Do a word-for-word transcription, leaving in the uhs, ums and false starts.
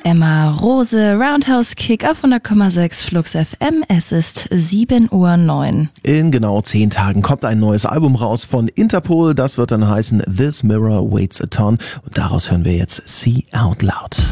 Emma Rose, Roundhouse Kick auf hundert Komma sechs Flux F M. Es ist sieben Uhr neun. In genau zehn Tagen kommt ein neues Album raus von Interpol. Das wird dann heißen This Mirror Waits a Ton. Und daraus hören wir jetzt See Out Loud.